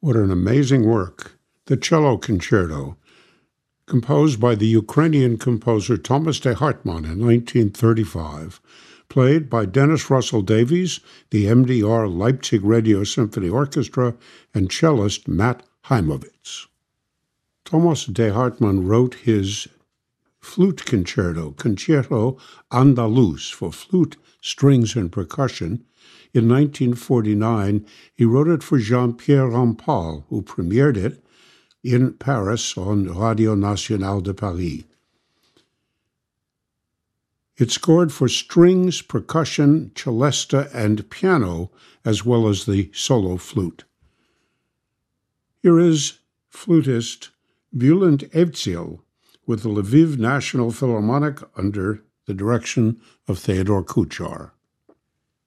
What an amazing work. The Cello Concerto, composed by the Ukrainian composer Thomas de Hartmann in 1935, played by Dennis Russell Davies, the MDR Leipzig Radio Symphony Orchestra, and cellist Matt Heimovitz. Thomas de Hartmann wrote his flute concerto, Concerto Andaluz, for flute, strings, and percussion. In 1949, he wrote it for Jean-Pierre Rampal, who premiered it in Paris on Radio Nationale de Paris. It scored for strings, percussion, celesta, and piano, as well as the solo flute. Here is flutist Bulent Evziel with the Lviv National Philharmonic under the direction of Theodore Kuchar.